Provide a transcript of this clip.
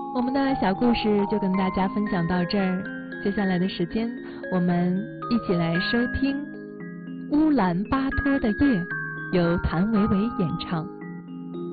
我们的小故事就跟大家分享到这儿，接下来的时间，我们一起来收听《乌兰巴托的夜》，由谭维维演唱。